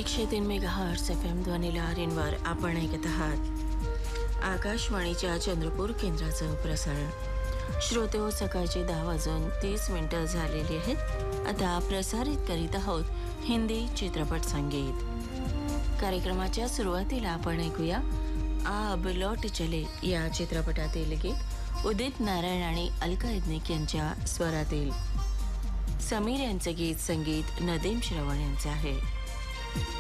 103 megahertz FM ध्वनिलहरींवर आपण ऐकत आहात आकाशवाणीच्या चंद्रपूर केंद्राचं प्रसारण. श्रोतेहो, सकाळचे 10:30 झालेली आहेत. आता प्रसारित करीत आहोत हिंदी चित्रपट संगीत. कार्यक्रमाच्या सुरुवातीला आपण ऐकूया अब लौट चले या चित्रपटातील गीत उदित नारायण आणि अलका याज्ञिक यांच्या स्वरातील. समीर यांचं गीत संगीत नदीम श्रवण यांचं आहे.